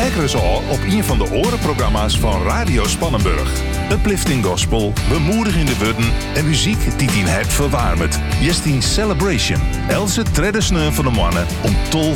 lekker eens al op een van de orenprogramma's van Radio Spannenburg. Uplifting gospel, bemoedigende woorden en muziek die tien hart verwarmt. Jestien Celebration. Else tredde sneu van de mannen om 12